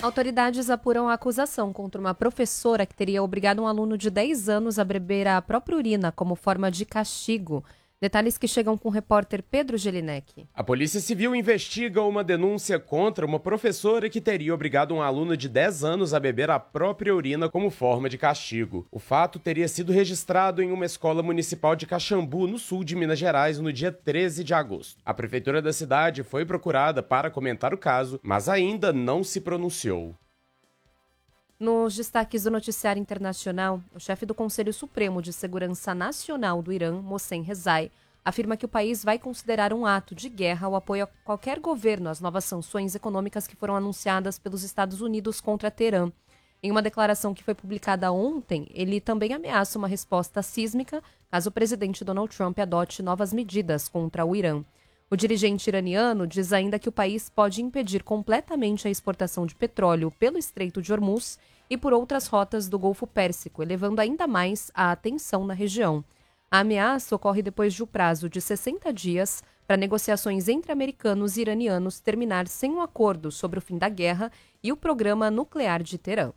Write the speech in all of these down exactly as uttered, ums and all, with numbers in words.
Autoridades apuram a acusação contra uma professora que teria obrigado um aluno de dez anos a beber a própria urina como forma de castigo. Detalhes que chegam com o repórter Pedro Gelinek. A Polícia Civil investiga uma denúncia contra uma professora que teria obrigado um aluno de dez anos a beber a própria urina como forma de castigo. O fato teria sido registrado em uma escola municipal de Caxambu, no sul de Minas Gerais, no dia treze de agosto. A prefeitura da cidade foi procurada para comentar o caso, mas ainda não se pronunciou. Nos destaques do noticiário internacional, o chefe do Conselho Supremo de Segurança Nacional do Irã, Mohsen Rezai, afirma que o país vai considerar um ato de guerra o apoio a qualquer governo às novas sanções econômicas que foram anunciadas pelos Estados Unidos contra Teherã. Em uma declaração que foi publicada ontem, ele também ameaça uma resposta sísmica caso o presidente Donald Trump adote novas medidas contra o Irã. O dirigente iraniano diz ainda que o país pode impedir completamente a exportação de petróleo pelo Estreito de Hormuz e por outras rotas do Golfo Pérsico, elevando ainda mais a tensão na região. A ameaça ocorre depois de o prazo de sessenta dias para negociações entre americanos e iranianos terminar sem um acordo sobre o fim da guerra e o programa nuclear de Teherã.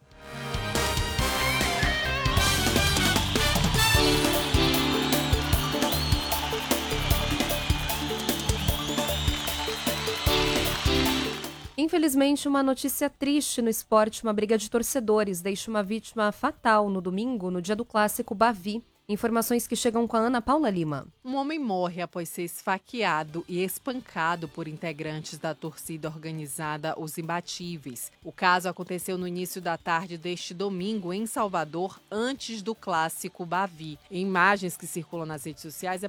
Infelizmente, uma notícia triste no esporte, uma briga de torcedores deixa uma vítima fatal no domingo, no dia do clássico Bavi. Informações que chegam com a Ana Paula Lima. Um homem morre após ser esfaqueado e espancado por integrantes da torcida organizada Os Imbatíveis. O caso aconteceu no início da tarde deste domingo em Salvador, antes do clássico Bavi. Em imagens que circulam nas redes sociais,